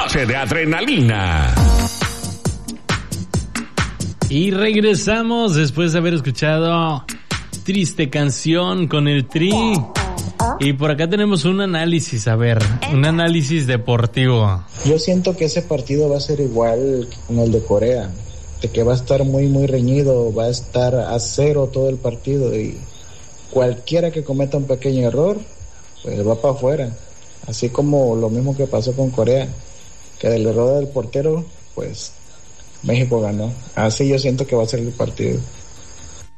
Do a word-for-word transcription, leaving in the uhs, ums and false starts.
noche de adrenalina. Y regresamos después de haber escuchado Triste Canción con el Tri. Y por acá tenemos un análisis, a ver, un análisis deportivo. Yo siento que ese partido va a ser igual con el de Corea, de que va a estar muy muy reñido, va a estar a cero todo el partido y cualquiera que cometa un pequeño error, pues va para afuera. Así como lo mismo que pasó con Corea, que del error del portero, pues México ganó. Así yo siento que va a ser el partido.